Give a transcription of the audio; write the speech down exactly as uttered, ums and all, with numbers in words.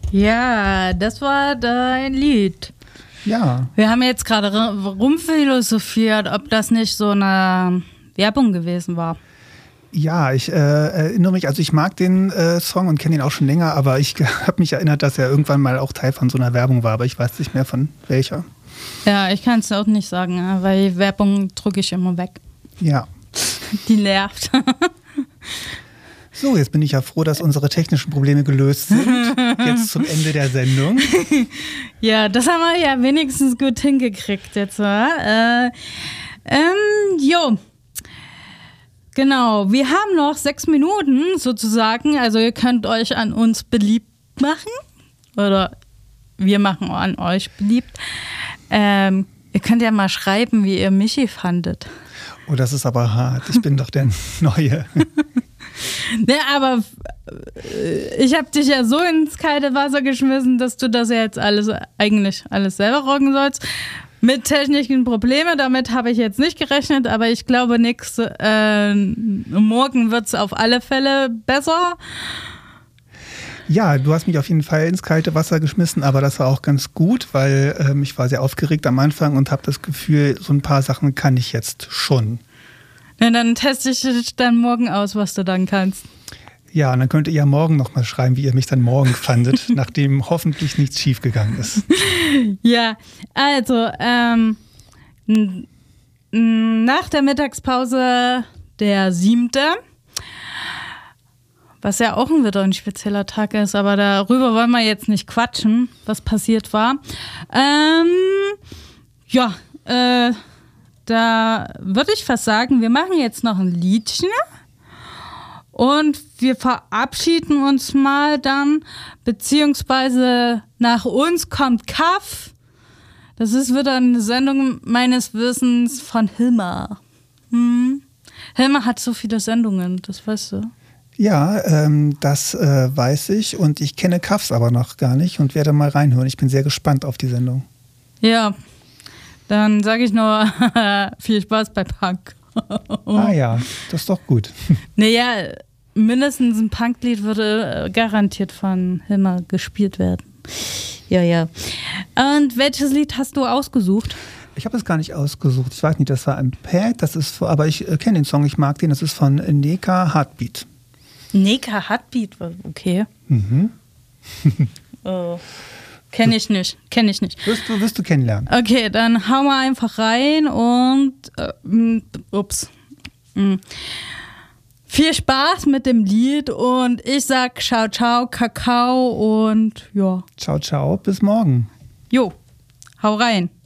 Ja, das war dein Lied. Ja. Wir haben jetzt gerade rumphilosophiert, ob das nicht so eine Werbung gewesen war. Ja, ich äh, erinnere mich, also ich mag den äh, Song und kenne ihn auch schon länger, aber ich habe mich erinnert, dass er irgendwann mal auch Teil von so einer Werbung war, aber ich weiß nicht mehr von welcher. Ja, ich kann es auch nicht sagen, weil Werbung drücke ich immer weg. Ja. Die nervt. So, jetzt bin ich ja froh, dass unsere technischen Probleme gelöst sind. Jetzt zum Ende der Sendung. Ja, das haben wir ja wenigstens gut hingekriegt jetzt. Äh, ähm, jo. Genau, wir haben noch sechs Minuten sozusagen. Also ihr könnt euch an uns beliebt machen. Oder wir machen an euch beliebt. Ähm, ihr könnt ja mal schreiben, wie ihr Michi fandet. Oh, das ist aber hart. Ich bin doch der Neue. Ne, aber ich habe dich ja so ins kalte Wasser geschmissen, dass du das ja jetzt alles eigentlich alles selber rocken sollst. Mit technischen Problemen, damit habe ich jetzt nicht gerechnet, aber ich glaube, nix, äh, morgen wird es auf alle Fälle besser. Ja, du hast mich auf jeden Fall ins kalte Wasser geschmissen, aber das war auch ganz gut, weil ähm, ich war sehr aufgeregt am Anfang und habe das Gefühl, so ein paar Sachen kann ich jetzt schon. Ja, dann teste ich dich dann morgen aus, was du dann kannst. Ja, und dann könnt ihr ja morgen nochmal schreiben, wie ihr mich dann morgen fandet, nachdem hoffentlich nichts schiefgegangen ist. Ja, also ähm, n- n- nach der Mittagspause der siebte, was ja auch wieder ein spezieller Tag ist, aber darüber wollen wir jetzt nicht quatschen, was passiert war. Ähm, ja, äh, da würde ich fast sagen, wir machen jetzt noch ein Liedchen und wir verabschieden uns mal dann, beziehungsweise nach uns kommt Kaff. Das ist wieder eine Sendung meines Wissens von Hilmar. Hm. Hilmar hat so viele Sendungen, das weißt du. Ja, ähm, das äh, weiß ich und ich kenne Kaffs aber noch gar nicht und werde mal reinhören. Ich bin sehr gespannt auf die Sendung. Ja, dann sage ich nur viel Spaß bei Punk. Ah ja, das ist doch gut. Naja, mindestens ein Punklied würde garantiert von Hilmar gespielt werden. Ja, ja. Und welches Lied hast du ausgesucht? Ich habe es gar nicht ausgesucht. Ich weiß nicht, das war ein Pad, das ist, aber ich äh, kenne den Song, ich mag den. Das ist von Neka Heartbeat. Neka Heartbeat, okay. Mhm. Oh. Kenne ich nicht, kenne ich nicht. Wirst du, wirst du kennenlernen. Okay, dann hauen wir einfach rein und äh, ups. Mhm. Viel Spaß mit dem Lied und ich sag ciao, ciao, Kakao und ja. Ciao, ciao, bis morgen. Jo, hau rein.